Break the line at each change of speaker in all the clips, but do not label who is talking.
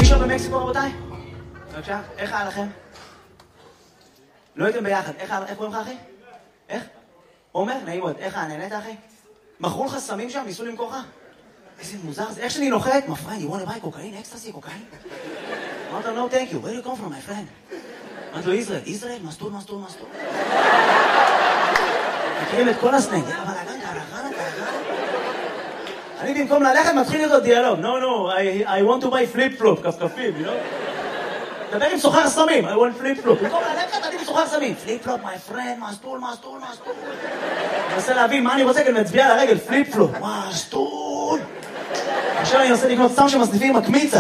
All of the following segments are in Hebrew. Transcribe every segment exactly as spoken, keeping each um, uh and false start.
ראשון במקסיקו, רבותיי? בבקשה, איך היה לכם? לא הייתם ביחד, איך קוראים לך, אחי? איך? עומר? נעים מאוד, איך היה? נהנית, אחי? מכרו לך סמים שם? ניסו למכור לך? איזה מוזר זה, איך שאני נוחת? My friend, you want to buy cocaine? אקסטסי, קוקאין? אמרת לו, no thank you, where do you come from, my friend? אמרת לו, ישראל, ישראל, מסטול, מסטול, מסטול. מכירים את כל הסנג, יאללה, בלגן, קרחנה, קרחנה. אני במקום ללכת מתחיל איתו דיאלוג, no, no, I, I want to buy flip-flop, כפכפים, you know? דבר עם סוחר סמים, I want flip-flop. במקום ללכת, אני בסוחר סמים. flip-flop, my friend, מסטול, מסטול, מסטול. אני מנסה להבין מה אני רוצה, כי אני מצביע על הרגל, flip-flop, מסטול. עכשיו אני מנסה לקנות סתם שמסניפים מקמיצה.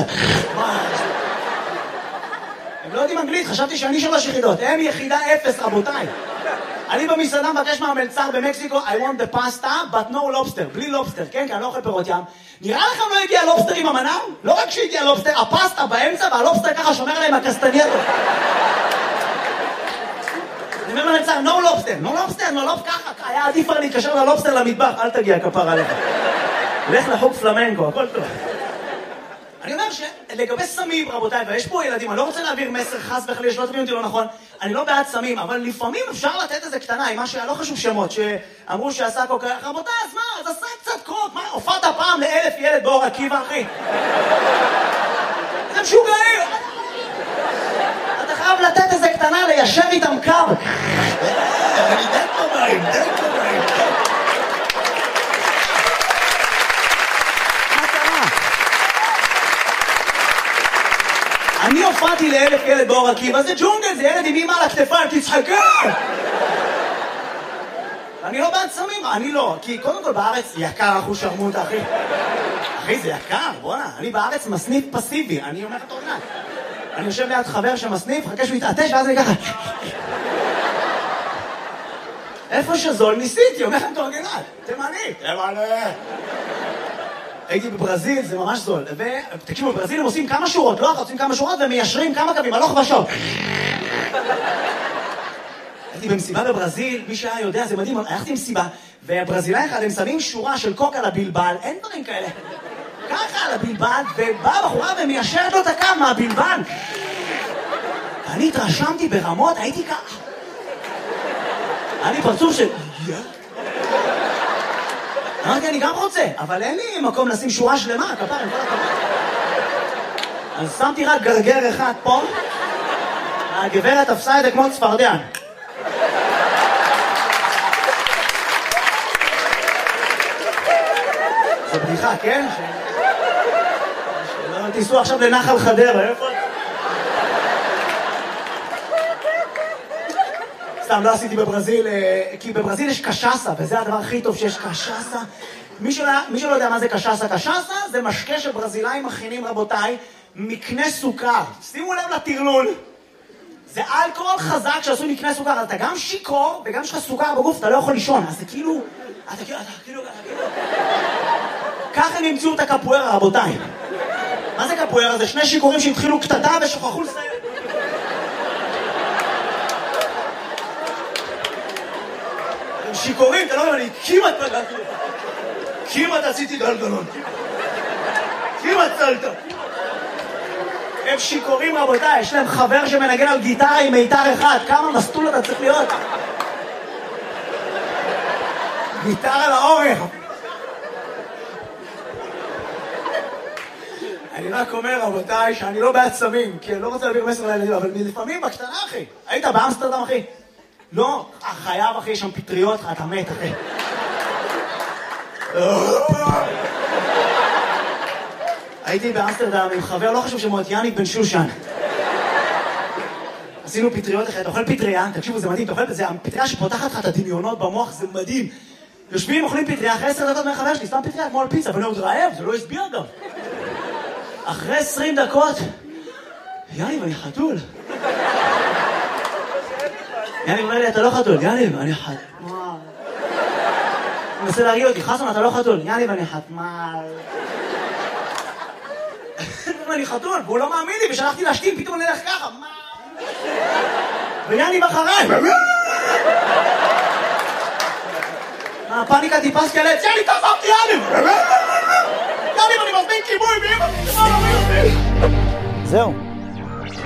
הם לא יודעים אנגלית, חשבתי שאני שלוש יחידות. הם יחידה אפס, רבותיי. אני במסעדה מבקש מהמלצר במקסיקו, I want the pasta, but no lobster. בלי לובסטר, כן? כי אני לא אוכל פירות ים. נראה לכם לא הגיע לובסטר עם המנם? לא רק שהגיע לובסטר, הפסטה באמצע והלובסטר ככה שומר עליהם הקסטנייטו. אני אומר למלצר, no lobster, no lobster, no lobster, ככה. היה עדיף לי להתקשר ללובסטר למטבח, אל תגיע כפר עליך. לך לחוג פלמנקו, הכל טוב. אני אומר שלגבי סמים, רבותיי, ויש פה ילדים, אני לא רוצה להעביר מסר חס וחלילה, שלא תבינו אותי לא נכון, אני לא בעד סמים, אבל לפעמים אפשר לתת איזה קטנה, עם מה שהיה לא חשוב שמות, שאמרו שעשה קוקה, רבותיי, אז מה, אז עשה קצת קוק, מה, הופעת פעם לאלף ילד באור עקיבא, אחי? זה משוגעים! אתה חייב לתת איזה קטנה, ליישר איתם קו. אני די קומיים, די קומיים. אני הופעתי לאלף ילד באור עקיבא, זה ג'ונגל, זה ילד עם אמא על הכתפיים, תצחקה! אני לא בעד סמים, אני לא, כי קודם כל בארץ יקר אחוז שרמוטה, אחי. אחי, זה יקר, בוא'נה, אני בארץ מסניף פסיבי, אני אומר לך תורנת. אני יושב ליד חבר שמסניף, חכה שהוא יתעטש, ואז אני ככה... איפה שזול ניסיתי, אומר לכם תורגנת, תימני, תימני. הייתי בברזיל, זה ממש זול. ותקשיבו, בברזיל הם עושים כמה שורות, לא? עושים כמה שורות ומיישרים כמה קווים, הלוך ושוב. הייתי במסיבה בברזיל, מי שהיה יודע, זה מדהים, הלכתי במסיבה, והברזילאי אחד, הם שמים שורה של קוק על הבלבל, אין דברים כאלה. ככה על הבלבל, ובאה בחורה ומיישרת לו את הקו מהבלבל. ואני התרשמתי ברמות, הייתי ככה. היה לי פרצוף של... אמרתי, אני גם רוצה, אבל אין לי מקום לשים שורה שלמה, כפר, עם כל הכבוד. אז שמתי רק גרגר אחד פה, הגברת תפסה את זה כמו צפרדן. זו בדיחה, כן? שלא תיסעו עכשיו לנחל חדרה, איפה? סתם, לא עשיתי בברזיל, כי בברזיל יש קשאסה, וזה הדבר הכי טוב שיש קשאסה. מי שלא יודע מה זה קשאסה, קשאסה זה משקה שברזילאים מכינים, רבותיי, מקנה סוכר. שימו לב לטרלול. זה אלכוהול חזק שעשוי מקנה סוכר, אז אתה גם שיקור, וגם יש לך סוכר בגוף, אתה לא יכול לישון, אז זה כאילו... אתה כאילו, אתה כאילו, אתה כאילו... ככה הם ימצאו את הקפוארה, רבותיי. מה זה קפוארה? זה שני שיקורים שהתחילו קטטה ושוכחו לסיים. שיקורים, אתה לא יודע, אני כמעט פגעתי לך. כמעט עשיתי גלגלון. כמעט צלת. הם שיקורים, רבותיי, יש להם חבר שמנגן על גיטרה עם מיתר אחד. כמה מסטול אתה צריך להיות? גיטרה לאורך. אני רק אומר, רבותיי, שאני לא בעד סמים, כי אני לא רוצה להעביר מסר לילדים, אבל לפעמים בקטנה, אחי. היית באמסטרדם, אחי? לא, חייב, אחי, יש שם פטריות, אתה מת, אחי. הייתי באמסטרדם עם חבר, לא חשוב שמות, יאניק בן שושן. עשינו פטריות, אחי, אתה אוכל פטריה, תקשיבו, זה מדהים, אתה אוכל, זה הפטריה שפותחת לך את הדמיונות במוח, זה מדהים. יושבים, אוכלים פטריה, אחרי עשר דקות מהחבר שלי, סתם פטריה, כמו על פיצה, ואני עוד רעב, זה לא הסביר גם. אחרי עשרים דקות, יאניק, אני חתול. יאניב אומר לי, אתה לא חתול. יאניב, אני חתול. הוא מנסה להרגיע אותי, חסון, אתה לא חתול. יאניב, אני חתמל. אני חתול, והוא לא מאמין לי, ושלחתי להשתים, פתאום אני אלך ככה. ויאניב אחריי. הפאניקה טיפס קלץ. יאניב, תעזוב אותי, יאניב. יאניב, אני מזמין כיבוי, ואמא. זהו.